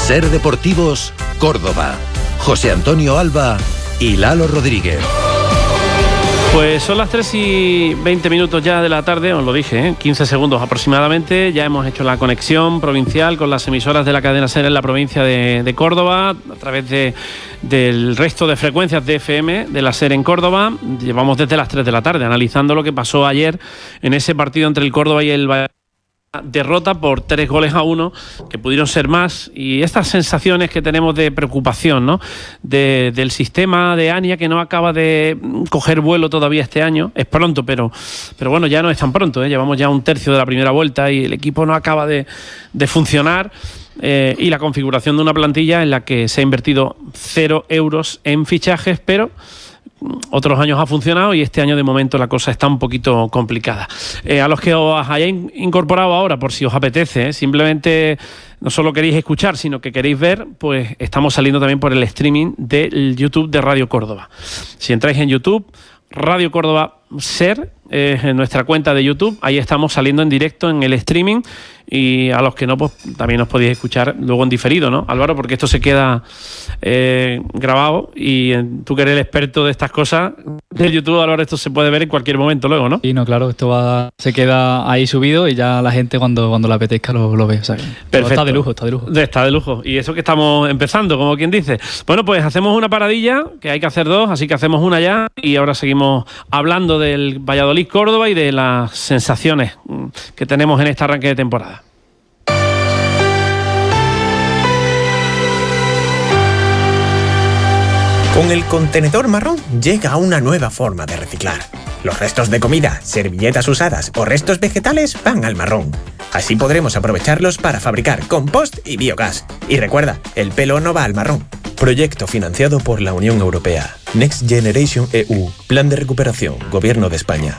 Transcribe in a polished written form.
Ser Deportivos, Córdoba. José Antonio Alba y Lalo Rodríguez. Pues son las 3:20 ya de la tarde, os lo dije, 15 segundos aproximadamente. Ya hemos hecho la conexión provincial con las emisoras de la cadena SER en la provincia de Córdoba, a través del resto de frecuencias de FM de la SER en Córdoba. Llevamos desde las 3 de la tarde analizando lo que pasó ayer en ese partido entre el Córdoba y el Valladolid. Derrota por 3-1, que pudieron ser más, y estas sensaciones que tenemos de preocupación, ¿no? Del sistema de ANIA, que no acaba de coger vuelo todavía este año. Es pronto, pero bueno, ya no es tan pronto, ¿eh? Llevamos ya un tercio de la primera vuelta y el equipo no acaba de funcionar. Y la configuración de una plantilla en la que se ha invertido 0 euros en fichajes, pero otros años ha funcionado y este año de momento la cosa está un poquito complicada. A los que os hayáis incorporado ahora, por si os apetece, simplemente no solo queréis escuchar, sino que queréis ver, pues estamos saliendo también por el streaming del YouTube de Radio Córdoba. Si entráis en YouTube, Radio Córdoba SER, en nuestra cuenta de YouTube, ahí estamos saliendo en directo en el streaming, y a los que no, pues también os podéis escuchar luego en diferido, ¿no, Álvaro? Porque esto se queda grabado, y tú que eres el experto de estas cosas del YouTube, Álvaro, esto se puede ver en cualquier momento luego, ¿no? Sí, no, claro, esto se queda ahí subido y ya la gente cuando le apetezca lo ve. O sea, perfecto. Está de lujo. Está de lujo. Y eso que estamos empezando, como quien dice. Bueno, pues hacemos una paradilla, que hay que hacer 2, así que hacemos una ya, y ahora seguimos hablando del Valladolid Córdoba y de las sensaciones que tenemos en este arranque de temporada. Con el contenedor marrón llega una nueva forma de reciclar. Los restos de comida, servilletas usadas o restos vegetales van al marrón. Así podremos aprovecharlos para fabricar compost y biogás. Y recuerda, el pelo no va al marrón. Proyecto financiado por la Unión Europea. Next Generation EU. Plan de recuperación. Gobierno de España.